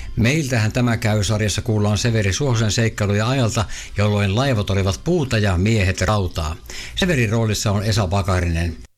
Meiltähän tämä käy sarjassa kuullaan Severi Suhosen seikkailuja ajalta, jolloin laivat olivat puuta ja miehet rautaa. Severin roolissa on Esa Pakarinen.